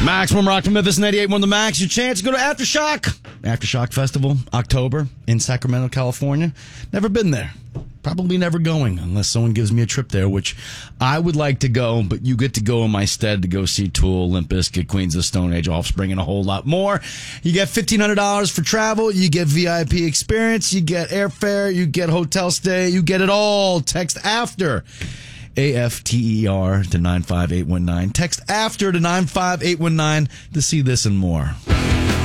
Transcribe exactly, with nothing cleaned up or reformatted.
Maximum Rock from Memphis ninety-eight point one The Max. Your chance to go to Aftershock. Aftershock Festival, October, in Sacramento, California. Never been there. Probably never going unless someone gives me a trip there, which I would like to go, but you get to go in my stead to go see Tool, Limp Bizkit, Queens of the Stone Age, Offspring, and a whole lot more. You get fifteen hundred dollars for travel. You get V I P experience. You get airfare. You get hotel stay. You get it all. Text AFTER. A F T E R to nine five eight one nine. Text AFTER to nine five eight one nine to see this and more.